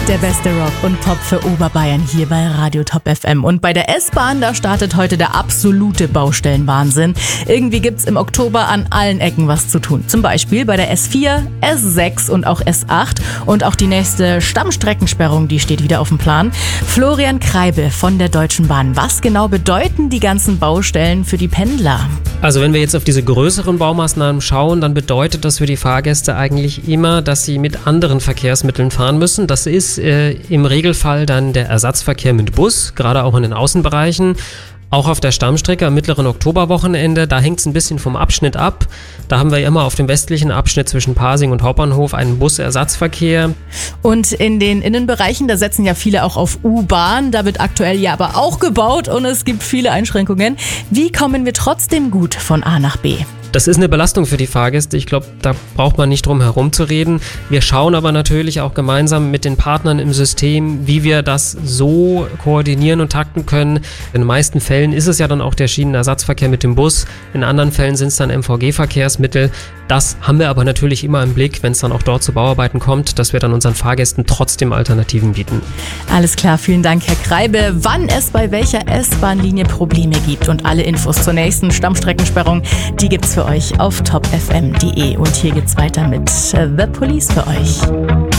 der beste Rock und Pop für Oberbayern hier bei Radio Top FM. Und bei der S-Bahn, da startet heute der absolute Baustellenwahnsinn. Irgendwie gibt's im Oktober an allen Ecken was zu tun. Zum Beispiel bei der S4, S6 und auch S8. Und auch die nächste Stammstreckensperrung, die steht wieder auf dem Plan. Florian Kreibe von der Deutschen Bahn. Was genau bedeuten die ganzen Baustellen für die Pendler? Also wenn wir jetzt auf diese größeren Baumaßnahmen schauen, dann bedeutet das für die Fahrgäste eigentlich immer, dass sie mit anderen Verkehrsmitteln fahren müssen. Das ist im Regelfall dann der Ersatzverkehr mit Bus, gerade auch in den Außenbereichen. Auch auf der Stammstrecke am mittleren Oktoberwochenende, da hängt es ein bisschen vom Abschnitt ab. Da haben wir immer auf dem westlichen Abschnitt zwischen Pasing und Hauptbahnhof einen Busersatzverkehr. Und in den Innenbereichen, da setzen ja viele auch auf U-Bahn. Da wird aktuell ja aber auch gebaut und es gibt viele Einschränkungen. Wie kommen wir trotzdem gut von A nach B? Das ist eine Belastung für die Fahrgäste. Ich glaube, da braucht man nicht drum herum zu reden. Wir schauen aber natürlich auch gemeinsam mit den Partnern im System, wie wir das so koordinieren und takten können. In den meisten Fällen ist es ja dann auch der Schienenersatzverkehr mit dem Bus. In anderen Fällen sind es dann MVG-Verkehrsmittel. Das haben wir aber natürlich immer im Blick, wenn es dann auch dort zu Bauarbeiten kommt, dass wir dann unseren Fahrgästen trotzdem Alternativen bieten. Alles klar, vielen Dank, Herr Kreibe. Wann es bei welcher S-Bahn-Linie Probleme gibt und alle Infos zur nächsten Stammstreckensperrung, die gibt's für euch auf topfm.de. Und hier geht's weiter mit The Police für euch.